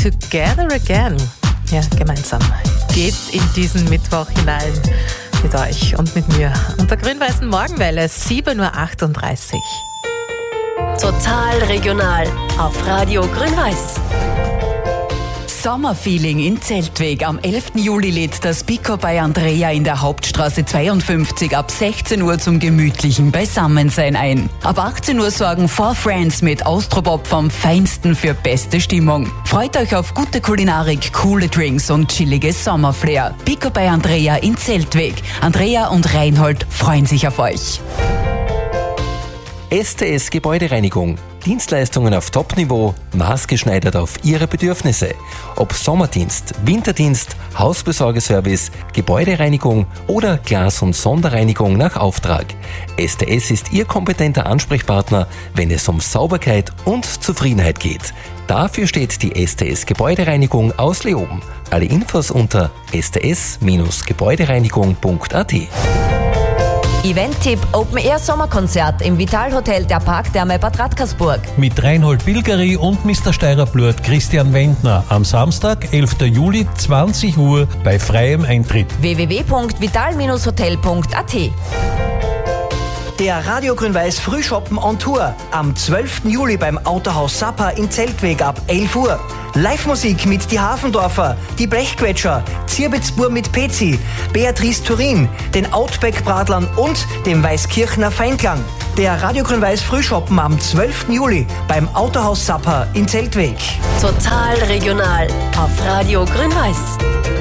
Together Again. Ja, gemeinsam geht's in diesen Mittwoch hinein mit euch und mit mir. Unter grün-weißen Morgenwelle, 7.38 Uhr. Total regional auf Radio Grün-Weiß. Sommerfeeling in Zeltweg. Am 11. Juli lädt das Pico bei Andrea in der Hauptstraße 52 ab 16 Uhr zum gemütlichen Beisammensein ein. Ab 18 Uhr sorgen Four Friends mit Austropop vom Feinsten für beste Stimmung. Freut euch auf gute Kulinarik, coole Drinks und chilliges Sommerflair. Pico bei Andrea in Zeltweg. Andrea und Reinhold freuen sich auf euch. STS Gebäudereinigung. Dienstleistungen auf Top-Niveau, maßgeschneidert auf Ihre Bedürfnisse. Ob Sommerdienst, Winterdienst, Hausbesorgeservice, Gebäudereinigung oder Glas- und Sonderreinigung nach Auftrag. STS ist Ihr kompetenter Ansprechpartner, wenn es um Sauberkeit und Zufriedenheit geht. Dafür steht die STS Gebäudereinigung aus Leoben. Alle Infos unter sts-gebäudereinigung.at. Event-Tipp Open Air Sommerkonzert im Vitalhotel der Parktherme Bad Radkersburg. Mit Reinhold Bilgeri und Mr. Steirer-Blurt Christian Wendner am Samstag, 11. Juli, 20 Uhr bei freiem Eintritt. www.vital-hotel.at. Der Radio Grün-Weiß Frühschoppen on Tour am 12. Juli beim Autohaus Sappa in Zeltweg ab 11 Uhr. Live-Musik mit Die Hafendorfer, Die Blechquetscher, Zierbitzbur mit Pezi, Beatrice Turin, den Outback-Bradlern und dem Weißkirchner Feinklang. Der Radio Grün-Weiß Frühschoppen am 12. Juli beim Autohaus Sappa in Zeltweg. Total regional auf Radio Grün-Weiß.